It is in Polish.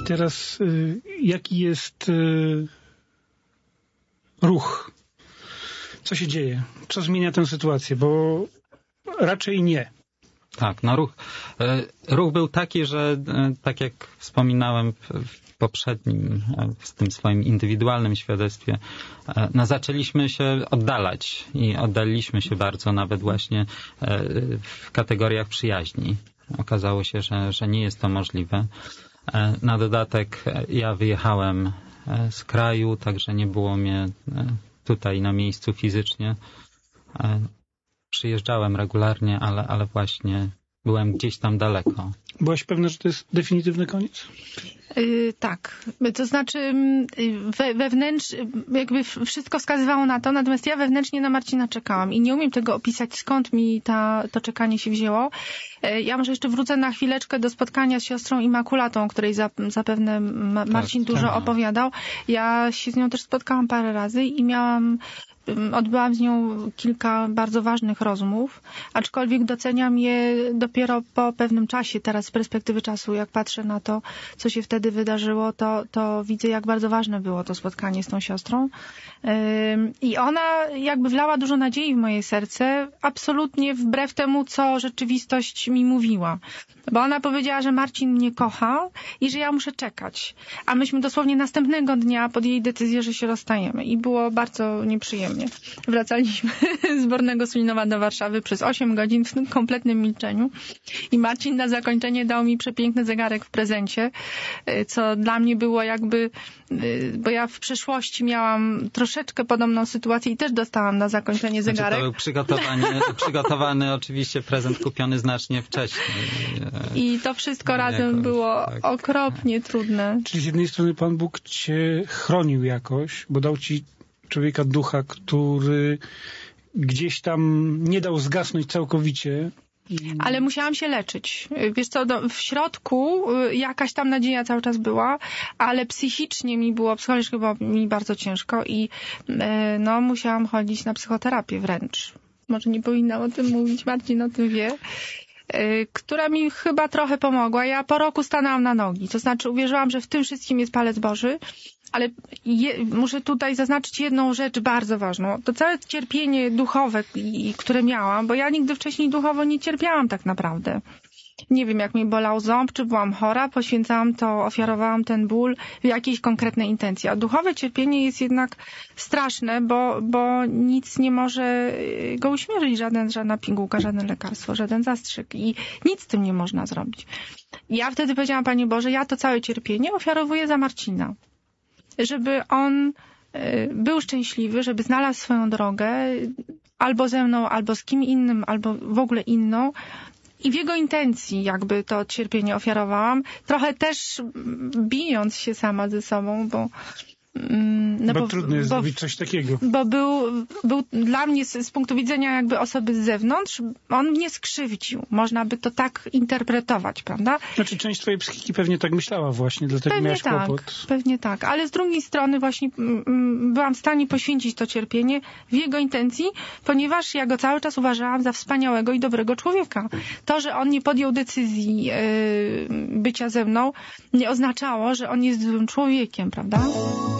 I teraz jaki jest ruch? Co się dzieje? Co zmienia tę sytuację? Bo raczej nie. Tak, no ruch był taki, że tak jak wspominałem w poprzednim, w tym swoim indywidualnym świadectwie, no zaczęliśmy się oddalać i oddaliliśmy się bardzo nawet właśnie w kategoriach przyjaźni. Okazało się, że nie jest to możliwe. Na dodatek ja wyjechałem z kraju, także nie było mnie tutaj na miejscu fizycznie. Przyjeżdżałem regularnie, ale właśnie byłem gdzieś tam daleko. Byłaś pewna, że to jest definitywny koniec? Tak. To znaczy wewnętrznie, jakby wszystko wskazywało na to, natomiast ja wewnętrznie na Marcina czekałam i nie umiem tego opisać, skąd mi to czekanie się wzięło. Ja może jeszcze wrócę na chwileczkę do spotkania z siostrą Immaculatą, o której zapewne Marcin dużo opowiadał. Ja się z nią też spotkałam parę razy i odbyłam z nią kilka bardzo ważnych rozmów, aczkolwiek doceniam je dopiero po pewnym czasie. Teraz z perspektywy czasu, jak patrzę na to, co się wtedy wydarzyło, to widzę, jak bardzo ważne było to spotkanie z tą siostrą. I ona jakby wlała dużo nadziei w moje serce, absolutnie wbrew temu, co rzeczywistość mi mówiła. Bo ona powiedziała, że Marcin mnie kocha i że ja muszę czekać. A myśmy dosłownie następnego dnia podjęli decyzję, że się rozstajemy. I było bardzo nieprzyjemnie. Wracaliśmy z Bornego Sulinowa do Warszawy przez 8 godzin w kompletnym milczeniu. I Marcin na zakończenie dał mi przepiękny zegarek w prezencie, co dla mnie było jakby, bo ja w przeszłości miałam troszeczkę podobną sytuację i też dostałam na zakończenie zegarek. To był przygotowany oczywiście prezent kupiony znacznie wcześniej. I to wszystko razem było okropnie trudne. Czyli z jednej strony Pan Bóg cię chronił jakoś, bo dał ci człowieka ducha, który gdzieś tam nie dał zgasnąć całkowicie. Ale musiałam się leczyć. Wiesz co, w środku jakaś tam nadzieja cały czas była, ale psychicznie mi było, psychologicznie było mi bardzo ciężko i no musiałam chodzić na psychoterapię wręcz. Może nie powinnam o tym mówić, Marcin o tym wie. Która mi chyba trochę pomogła. Ja po roku stanęłam na nogi. To znaczy uwierzyłam, że w tym wszystkim jest palec Boży, ale muszę tutaj zaznaczyć jedną rzecz bardzo ważną. To całe cierpienie duchowe, które miałam, bo ja nigdy wcześniej duchowo nie cierpiałam tak naprawdę. Nie wiem, jak mnie bolał ząb, czy byłam chora, poświęcałam to, ofiarowałam ten ból w jakiejś konkretnej intencji. A duchowe cierpienie jest jednak straszne, bo nic nie może go uśmierzyć, żadna pigułka, żadne lekarstwo, żaden zastrzyk i nic z tym nie można zrobić. Ja wtedy powiedziałam, Panie Boże, ja to całe cierpienie ofiarowuję za Marcina. Żeby on był szczęśliwy, żeby znalazł swoją drogę albo ze mną, albo z kim innym, albo w ogóle inną. I w jego intencji jakby to cierpienie ofiarowałam, trochę też bijąc się sama ze sobą, bo trudno jest zrobić coś takiego. Bo był dla mnie z punktu widzenia jakby osoby z zewnątrz, on mnie skrzywdził. Można by to tak interpretować, prawda? Znaczy część twojej psychiki pewnie tak myślała właśnie, dlatego miałeś kłopot. Pewnie tak, ale z drugiej strony właśnie byłam w stanie poświęcić to cierpienie w jego intencji, ponieważ ja go cały czas uważałam za wspaniałego i dobrego człowieka. To, że on nie podjął decyzji bycia ze mną, nie oznaczało, że on jest złym człowiekiem, prawda?